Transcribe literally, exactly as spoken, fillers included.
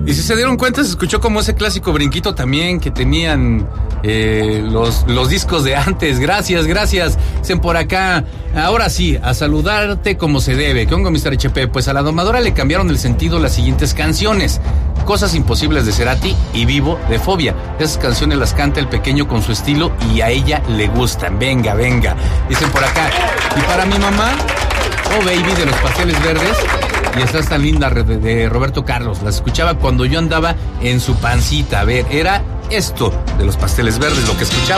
Y si se dieron cuenta, se escuchó como ese clásico brinquito también que tenían eh, los, los discos de antes. Gracias, gracias. Dicen por acá, ahora sí, a saludarte como se debe. ¿Qué hongo, mister H P? Pues a la domadora le cambiaron el sentido las siguientes canciones. Cosas imposibles de Cerati y Vivo de Fobia. Esas canciones las canta el pequeño con su estilo y a ella le gustan. Venga, venga. Dicen por acá. Y para mi mamá, Oh Baby de los Pasteles Verdes. Y estás tan linda de Roberto Carlos. La escuchaba cuando yo andaba en su pancita. A ver, era esto de los Pasteles Verdes lo que escuchaba.